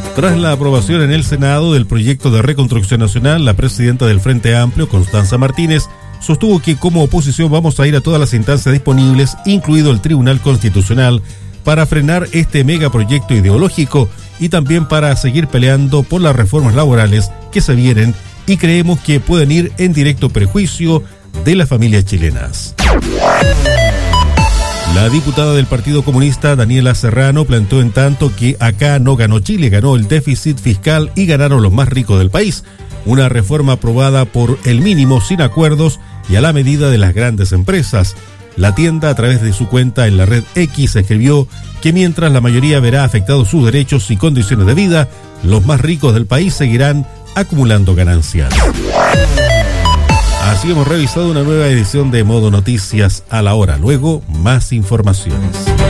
Tras la aprobación en el Senado del proyecto de reconstrucción nacional, la presidenta del Frente Amplio, Constanza Martínez, sostuvo que como oposición vamos a ir a todas las instancias disponibles, incluido el Tribunal Constitucional, para frenar este megaproyecto ideológico y también para seguir peleando por las reformas laborales que se vienen y creemos que pueden ir en directo perjuicio de las familias chilenas. La diputada del Partido Comunista, Daniela Serrano, planteó en tanto que acá no ganó Chile, ganó el déficit fiscal y ganaron los más ricos del país. Una reforma aprobada por el mínimo, sin acuerdos y a la medida de las grandes empresas. La tienda, a través de su cuenta en la red X, escribió que mientras la mayoría verá afectados sus derechos y condiciones de vida, los más ricos del país seguirán acumulando ganancias. Así hemos revisado una nueva edición de Modo Noticias a la hora. Luego, más informaciones.